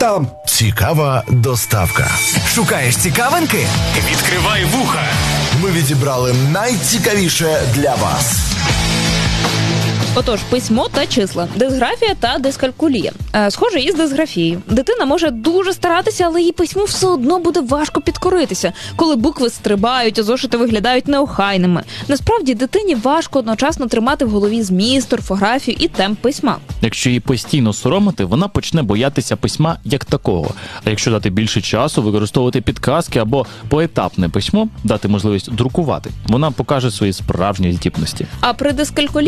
там. Цікава доставка. Шукаєш цікавинки? Відкривай вуха. Ми відібрали найцікавіше для вас. Отож, письмо та числа, дисграфія та дискалькулія. Схоже, із дисграфією. Дитина може дуже старатися, але їй письму все одно буде важко підкоритися, коли букви стрибають, а зошити виглядають неохайними. Насправді, дитині важко одночасно тримати в голові зміст, орфографію і темп письма. Якщо її постійно соромити, вона почне боятися письма як такого. А якщо дати більше часу, використовувати підказки або поетапне письмо, дати можливість друкувати, вона покаже свої справжні здібності. А при дискалькулії